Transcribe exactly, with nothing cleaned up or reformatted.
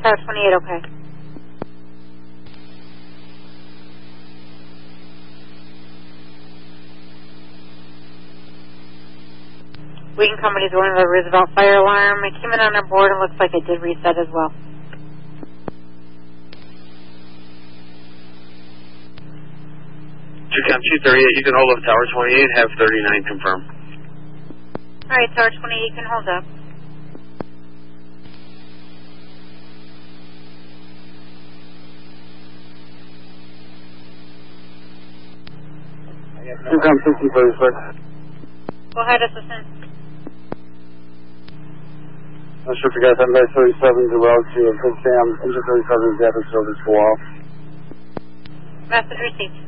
Tower twenty-eight, okay. Wheaton Company's warning of a Roosevelt fire alarm. It came in on our board and looks like it did reset as well. Two two thirty-eight, you can hold up Tower twenty-eight, have thirty-nine confirmed. All right, Tower twenty-eight, you can hold up. Two sixty thirty-six. Go ahead, Assistant. Not sure if you guys have nine thirty-seven to route to Big Sam, engine thirty-seven is at the service go off. Message received.